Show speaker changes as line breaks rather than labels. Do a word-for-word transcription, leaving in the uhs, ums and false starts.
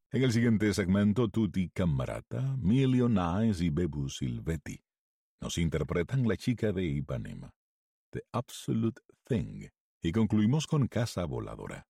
En el siguiente segmento, Tutti Camarata, Milio Nice y Bebu Silvetti nos interpretan La chica de Ipanema, The Absolute Thing, y concluimos con Casa Voladora.